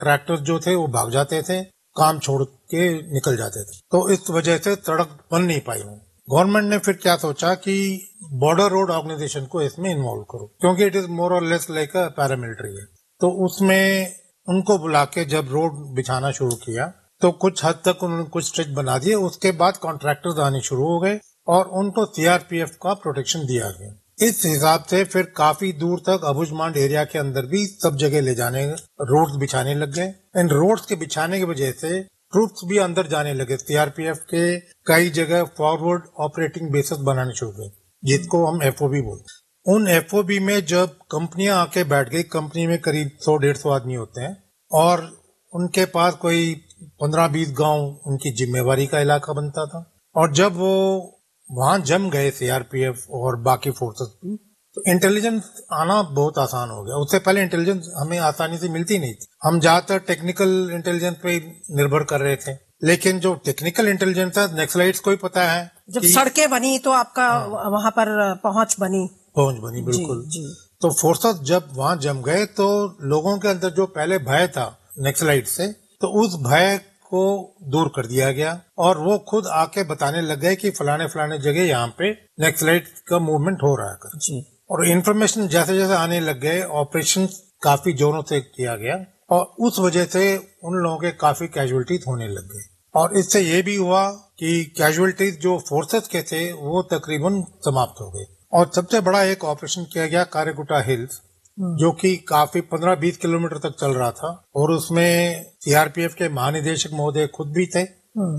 Tractor जो थे वो भाग जाते थे, काम छोड़ के निकल जाते थे। तो इस वजह से सड़क बन नहीं पाई। गवर्नमेंट ने फिर क्या सोचा कि बॉर्डर रोड ऑर्गेनाइजेशन को इसमें इन्वॉल्व करो, क्योंकि इट इज मोर और लेस लाइक अ पैरामिलिट्री है। तो उसमें उनको बुला के जब रोड बिछाना शुरू किया तो कुछ हद तक उन्होंने कुछ स्ट्रेच बना दिए। उसके बाद कॉन्ट्रैक्टर्स आने शुरू हो गए और उनको सीआरपीएफ का प्रोटेक्शन दिया गया। इस हिसाब से फिर काफी दूर तक अबुझमाड़ एरिया के अंदर भी सब जगह ले जाने रोड्स बिछाने लग गए। इन रोड्स के बिछाने की वजह से ट्रूप्स भी अंदर जाने लगे। सीआरपीएफ के कई जगह फॉरवर्ड ऑपरेटिंग बेसिस बनाने शुरू हुए, जिसको हम एफओबी बोलते हैं। उन एफओबी में जब कंपनियां आके बैठ गई, कंपनी में करीब 100-150 आदमी होते हैं और उनके पास कोई 15-20 गांव उनकी जिम्मेवारी का इलाका बनता था। और जब वो वहां जम गए सीआरपीएफ और बाकी फोर्सेस भी, तो इंटेलिजेंस आना बहुत आसान हो गया। उससे पहले इंटेलिजेंस हमें आसानी से मिलती नहीं थी। हम ज्यादातर टेक्निकल इंटेलिजेंस पे निर्भर कर रहे थे, लेकिन जो टेक्निकल इंटेलिजेंस है नक्सलाइट्स को ही पता है। जब सड़कें बनी तो आपका वहां पर पहुंच बनी बिल्कुल जी। तो फोर्सेस जब वहां जम गए तो लोगों के अंदर जो पहले भय था नक्सलाइट से, तो उस भय को दूर कर दिया गया और वो खुद आके बताने लग गए कि फलाने फलाने जगह यहाँ पे नक्सलाइट का मूवमेंट हो रहा है जी। और इन्फॉर्मेशन जैसे जैसे आने लग गए, ऑपरेशन काफी जोरों से किया गया और उस वजह से उन लोगों के काफी कैजुअलिटीज होने लग गए। और इससे ये भी हुआ कि कैजुअलिटीज जो फोर्सेस के थे वो तकरीबन समाप्त हो गए। और सबसे बड़ा एक ऑपरेशन किया गया कारेगुटा हिल्स, जो कि काफी 15-20 किलोमीटर तक चल रहा था और उसमें सीआरपीएफ के महानिदेशक महोदय खुद भी थे।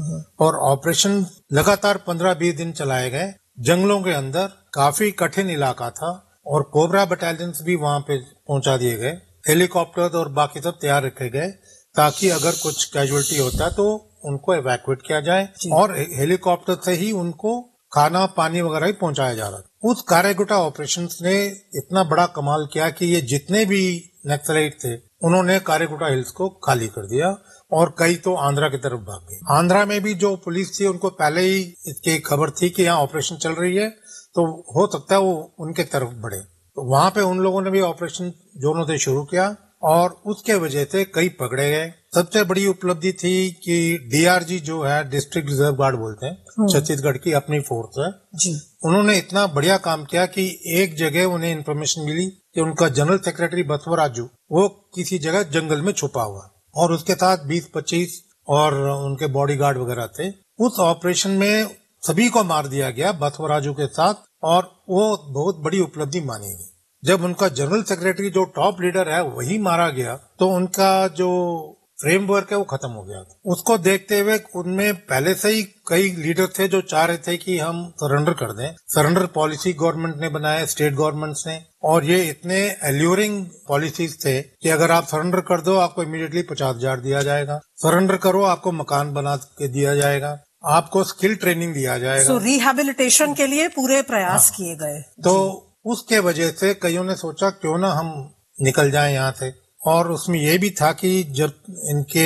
और ऑपरेशन लगातार 15-20 दिन चलाए गए। जंगलों के अंदर काफी कठिन इलाका था और कोबरा बटालियंस भी वहां पे पहुंचा दिए गए। हेलीकॉप्टर और बाकी सब तैयार रखे गए ताकि अगर कुछ कैजुअलिटी होता है तो उनको इवैक्यूएट किया जाए और हेलीकॉप्टर से ही उनको खाना पानी वगैरह ही पहुंचाया जा रहा था। उस कारेगुटा ऑपरेशन ने इतना बड़ा कमाल किया कि ये जितने भी नक्सलाइट थे उन्होंने कारेगुटा हिल्स को खाली कर दिया और कई तो आंध्रा की तरफ भाग गए। आंध्रा में भी जो पुलिस थी उनको पहले ही इसकी खबर थी कि यहाँ ऑपरेशन चल रही है, तो हो सकता है वो उनके तरफ बढ़े। तो वहां पे उन लोगों ने भी ऑपरेशन जोरों से शुरू किया और उसके वजह से कई पकड़े गए। सबसे बड़ी उपलब्धि थी कि डीआरजी जो है, डिस्ट्रिक्ट रिजर्व गार्ड बोलते हैं, छत्तीसगढ़ की अपनी फोर्स है जी। उन्होंने इतना बढ़िया काम किया कि एक जगह उन्हें इन्फॉर्मेशन मिली कि उनका जनरल सेक्रेटरी बसवराजू वो किसी जगह जंगल में छुपा हुआ और उसके साथ 20-25 और उनके बॉडीगार्ड वगैरह थे। उस ऑपरेशन में सभी को मार दिया गया बसवराजू के साथ और वो बहुत बड़ी उपलब्धि मानी गई। जब उनका जनरल सेक्रेटरी जो टॉप लीडर है वही मारा गया तो उनका जो फ्रेमवर्क है वो खत्म हो गया। उसको देखते हुए उनमें पहले से ही कई लीडर थे जो चाह रहे थे कि हम सरेंडर कर दें। सरेंडर पॉलिसी गवर्नमेंट ने बनाया, स्टेट गवर्नमेंट्स ने, और ये इतने एल्यूरिंग पॉलिसीज थे कि अगर आप सरेंडर कर दो आपको इमीडिएटली 50,000 दिया जाएगा, सरेंडर करो आपको मकान बना के दिया जाएगा, आपको स्किल ट्रेनिंग दिया जाएगा। रिहेबिलिटेशन के लिए पूरे प्रयास किए गए। तो उसके वजह से कईयों ने सोचा क्यों ना हम निकल जाएं यहाँ से। और उसमें ये भी था कि जब इनके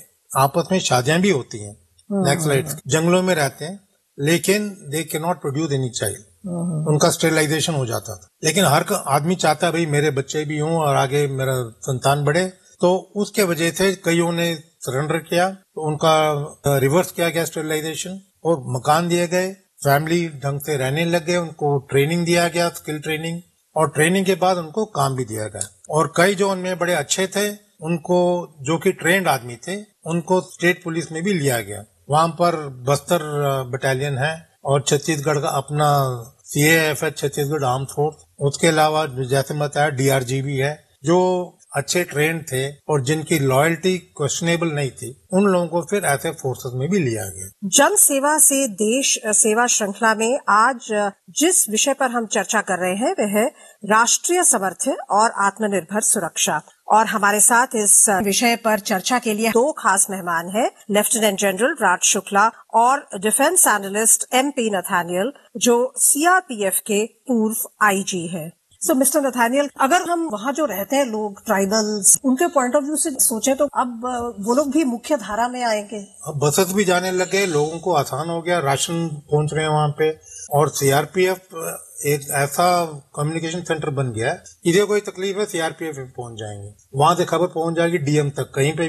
आपस में शादियां भी होती हैं, नक्सलाइट्स जंगलों में रहते हैं लेकिन they can not produce any child, उनका स्टेरिलाइजेशन हो जाता था। लेकिन हर आदमी चाहता है भाई मेरे बच्चे भी हों और आगे मेरा संतान बढ़े, तो उसके वजह से कईयों ने सरेंडर किया, तो उनका रिवर्स किया गया स्टेरिलाइजेशन और मकान दिए गए, फैमिली ढंग से रहने लग गए, उनको ट्रेनिंग दिया गया, स्किल ट्रेनिंग, और ट्रेनिंग के बाद उनको काम भी दिया गया। और कई जो उनमें बड़े अच्छे थे उनको, जो कि ट्रेंड आदमी थे, उनको स्टेट पुलिस में भी लिया गया। वहां पर बस्तर बटालियन है और छत्तीसगढ़ का अपना सीएएफ है, छत्तीसगढ़ आर्म फोर्स। उसके अलावा जैसे बताया डीआरजी भी है, जो अच्छे ट्रेंड थे और जिनकी लॉयल्टी क्वेश्चनेबल नहीं थी, उन लोगों को फिर ऐसे फोर्सेस में भी लिया गया। जन सेवा से देश सेवा श्रृंखला में आज जिस विषय पर हम चर्चा कर रहे हैं वह है राष्ट्रीय समर्थन और आत्मनिर्भर सुरक्षा। और हमारे साथ इस विषय पर चर्चा के लिए दो खास मेहमान हैं, लेफ्टिनेंट जनरल राज शुक्ला और डिफेंस एनालिस्ट एमपी नथानियल, जो सीआरपीएफ के पूर्व आईजी हैं। सो मिस्टर नथानियल, अगर हम वहाँ जो रहते हैं लोग ट्राइबल्स, उनके पॉइंट ऑफ व्यू से सोचे तो अब वो लोग भी मुख्य धारा में आएंगे। अब बसेस भी जाने लगे, लोगों को आसान हो गया, राशन पहुंच रहे हैं वहाँ पे, और सीआरपीएफ एक ऐसा कम्युनिकेशन सेंटर बन गया है, इधर कोई तकलीफ है सीआरपीएफ में पहुंच जाएंगे, वहां से खबर पहुंच जाएगी डीएम तक, कहीं पे